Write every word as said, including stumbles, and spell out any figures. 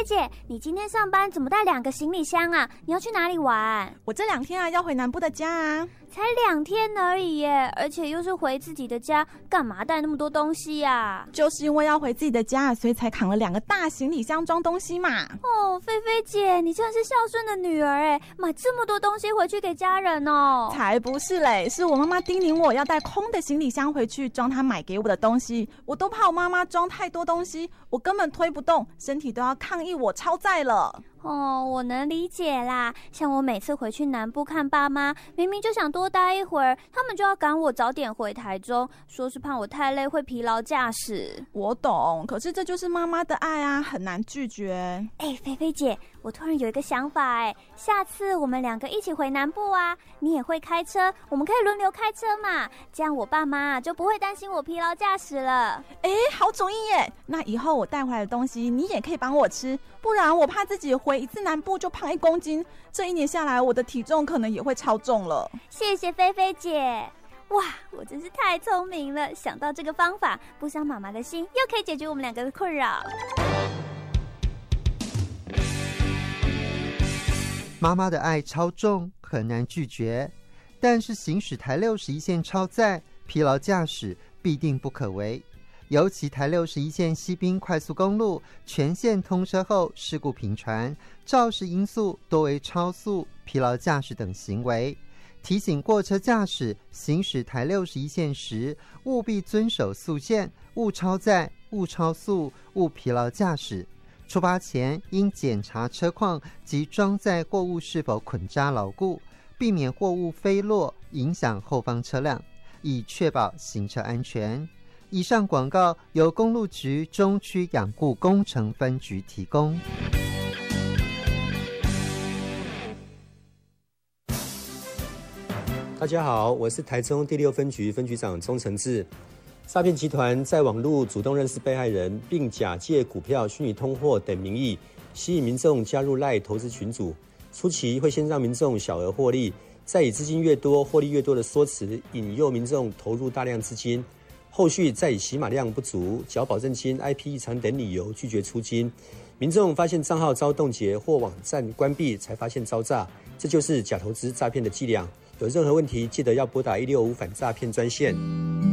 菲姐，你今天上班怎么带两个行李箱啊？你要去哪里玩？ 我这两天啊要回南部的家啊。 才两天而已耶，而且又是回自己的家，干嘛带那么多东西啊？ 就是因为要回自己的家，所以才扛了两个大行李箱装东西嘛。 哦，菲菲姐，你真的是孝顺的女儿哎，买这么多东西回去给家人哦。 才不是嘞，是我妈妈叮咛我要带空的行李箱回去装她买给我的东西，我都怕我妈妈装太多东西，我根本推不动，身体都要抗议我超载了。 哦，我能理解啦。像我每次回去南部看爸妈，明明就想多待一会儿，他们就要赶我早点回台中，说是怕我太累会疲劳驾驶。 我懂，可是这就是妈妈的爱啊，很难拒绝。 哎，菲菲姐，我突然有一个想法哎，下次我们两个一起回南部啊，你也会开车，我们可以轮流开车嘛，这样我爸妈就不会担心我疲劳驾驶了。 哎，好主意耶！那以后我带回来的东西你也可以帮我吃，不然我怕自己回一次南部就胖一公斤，这一年下来我的体重可能也会超重了。 谢谢菲菲姐。哇，我真是太聪明了，想到这个方法，不伤妈妈的心，又可以解决我们两个的困扰。 妈妈的爱超重，很难拒绝，但是行驶台六十一线超载，疲劳驾驶必定不可为。尤其台六十一线西滨快速公路全线通车后，事故频传，肇事因素多为超速、疲劳驾驶等行为。提醒过车驾驶行驶台六十一线时，务必遵守速限，勿超载、勿超速、勿疲劳驾驶。出发前应检查车况及装载货物是否捆扎牢固，避免货物飞落影响后方车辆，以确保行车安全。以上广告由公路局中区养护工程分局提供。 大家好，我是台中第六分局分局长钟承志。诈骗集团在网络主动认识被害人，并假借股票、虚拟通货等名义，吸引民众加入 LINE 投资群组。初期会先让民众小额获利，再以资金越多、获利越多的说辞，引诱民众投入大量资金。后续再以起码量不足、缴保证金、I P 异常等理由拒绝出金，民众发现账号遭冻结或网站关闭，才发现遭诈，这就是假投资诈骗的伎俩。有任何问题，记得要拨打一六五反诈骗专线。